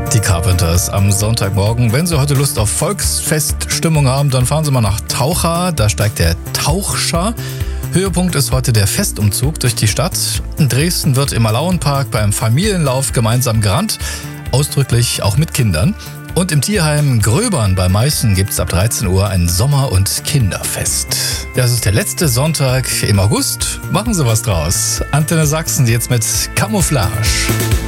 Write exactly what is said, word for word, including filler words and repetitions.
Die Carpenters am Sonntagmorgen. Wenn Sie heute Lust auf Volksfeststimmung haben, dann fahren Sie mal nach Taucha. Da steigt der Tauchscher. Höhepunkt ist heute der Festumzug durch die Stadt. In Dresden wird im Malauenpark beim Familienlauf gemeinsam gerannt. Ausdrücklich auch mit Kindern. Und im Tierheim Gröbern bei Meißen gibt es ab dreizehn Uhr ein Sommer- und Kinderfest. Das ist der letzte Sonntag im August. Machen Sie was draus. Antenne Sachsen jetzt mit Camouflage.